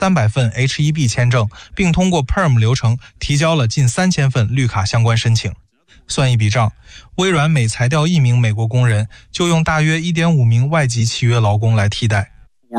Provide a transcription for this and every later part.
300份 H1B 签证，并通过 PERM 流程提交了近3000份绿卡相关申请。算一笔账，微软每裁掉1名美国工人，就用大约 1.5 名外籍契约劳工来替代。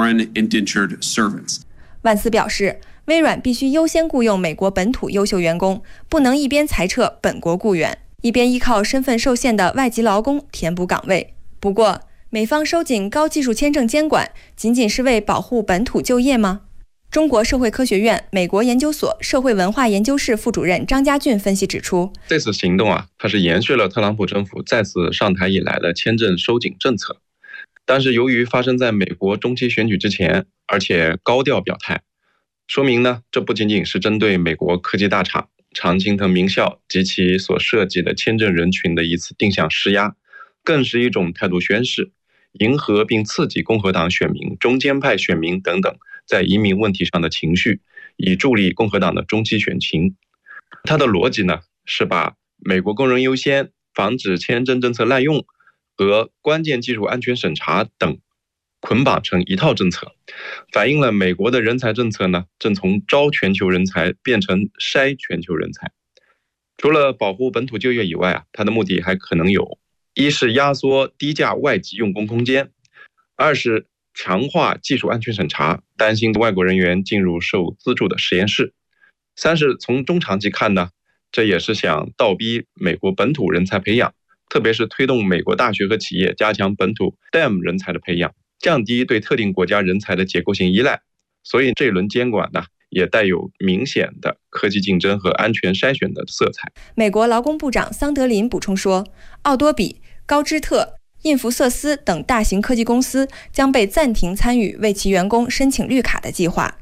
万斯表示，微软必须优先雇佣美国本土优秀员工，不能一边裁撤本国雇员，一边依靠身份受限的外籍劳工填补岗位。不过，美方收紧高技术签证监管，仅仅是为保护本土就业吗？中国社会科学院美国研究所社会文化研究室副主任张家俊分析指出， 这次行动它是延续了特朗普政府再次上台以来的签证收紧政策，但是由于发生在美国中期选举之前，而且高调表态，说明呢，这不仅仅是针对美国科技大厂、常青藤名校及其所涉及的签证人群的一次定向施压，更是一种态度宣示，迎合并刺激共和党选民、中间派选民等等在移民问题上的情绪，以助力共和党的中期选情。它的逻辑呢，是把美国工人优先、防止签证政策滥用和关键技术安全审查等捆绑成一套政策，反映了美国的人才政策呢，正从招全球人才变成筛全球人才。除了保护本土就业以外它的目的还可能有：一是压缩低价外籍用工空间；二是强化技术安全审查，担心外国人员进入受资助的实验室；三是从中长期看呢，这也是想倒逼美国本土人才培养，特别是推动美国大学和企业加强本土 STEM 人才的培养，降低对特定国家人才的结构性依赖。所以这一轮监管呢，也带有明显的科技竞争和安全筛选的色彩。 美国劳工部长桑德林补充说，奥多比、高知特、印福瑟斯等大型科技公司将被暂停参与为其员工申请绿卡的计划。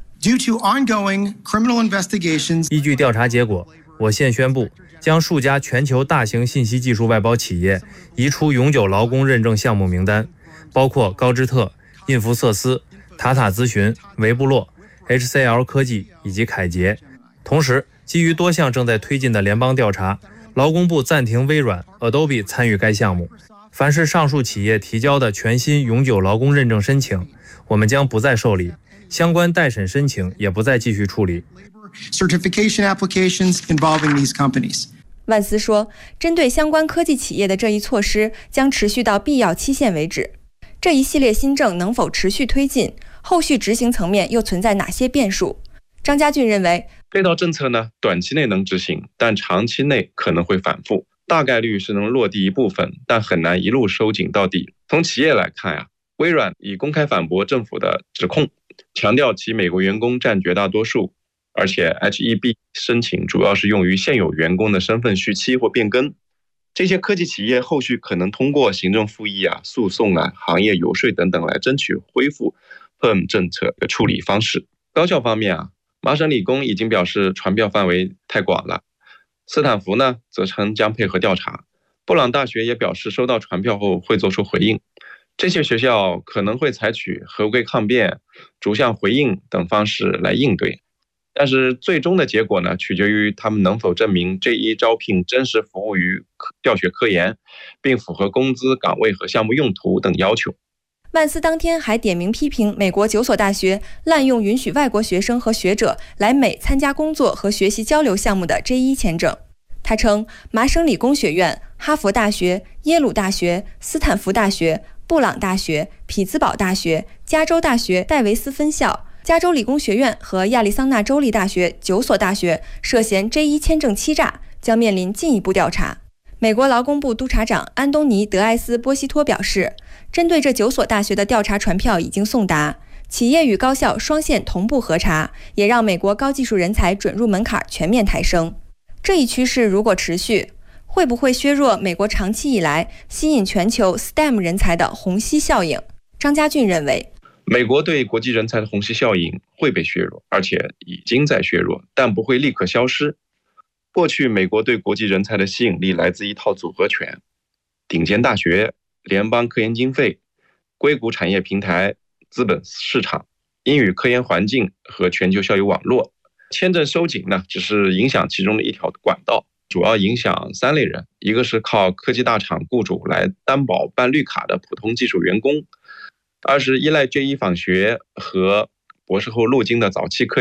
依据调查结果，我现宣布将数家全球大型信息技术外包企业移出永久劳工认证项目名单，包括高知特、印福瑟斯、塔塔咨询、维布洛、HCL 科技以及凯捷。同时，基于多项正在推进的联邦调查，劳工部暂停微软、Adobe 参与该项目。凡是上述企业提交的全新永久劳工认证申请，我们将不再受理，相关待审申请也不再继续处理。 万斯说，针对相关科技企业的这一措施将持续到必要期限为止。这一系列新政能否持续推进，后续执行层面又存在哪些变数？张家俊认为， 这套政策呢，短期内能执行，但长期内可能会反复，大概率是能落地一部分，但很难一路收紧到底。从企业来看微软已公开反驳政府的指控，强调其美国员工占绝大多数，而且 H1B 申请主要是用于现有员工的身份续期或变更。这些科技企业后续可能通过行政复议诉讼行业游说等等来争取恢复 PERM 政策的处理方式。高校方面麻省理工已经表示传票范围太广了，斯坦福呢则称将配合调查，布朗大学也表示收到传票后会做出回应。这些学校可能会采取合规抗辩、逐项回应等方式来应对，但是最终的结果呢，取决于他们能否证明 J1 招聘真实服务于教学科研，并符合工资、岗位和项目用途等要求。 万斯当天还点名批评美国9所大学滥用允许外国学生和学者来美参加工作和学习交流项目的 J1 签证。他称，麻省理工学院、哈佛大学、耶鲁大学、斯坦福大学、布朗大学、匹兹堡大学、加州大学戴维斯分校、加州理工学院和亚利桑那州立大学9所大学涉嫌 J1 签证欺诈，将面临进一步调查。美国劳工部督察长安东尼·德埃斯·波西托表示，针对这9所大学的调查传票已经送达，企业与高校双线同步核查，也让美国高技术人才准入门槛全面抬升。这一趋势如果持续，会不会削弱美国长期以来吸引全球 STEM 人才的虹吸效应？张家俊认为， 美国对国际人才的虹吸效应会被削弱，而且已经在削弱，但不会立刻消失。过去美国对国际人才的吸引力来自一套组合拳：顶尖大学、联邦科研经费、硅谷产业平台、资本市场、英语科研环境和全球校友网络。签证收紧呢，只是影响其中的一条管道，主要影响3类人：一个是靠科技大厂雇主来担保办绿卡的普通技术员工；二是依赖J1访学和博士后陆金的早期科